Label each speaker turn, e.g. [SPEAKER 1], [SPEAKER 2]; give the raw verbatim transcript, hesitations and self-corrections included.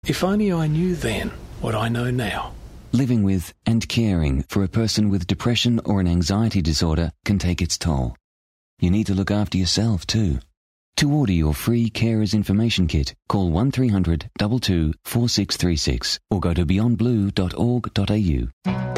[SPEAKER 1] If only I knew then what I know now.
[SPEAKER 2] Living with and caring for a person with depression or an anxiety disorder can take its toll. You need to look after yourself too. To order your free Carers Information Kit, call one three hundred two two four six three six or go to beyond blue dot org dot a u.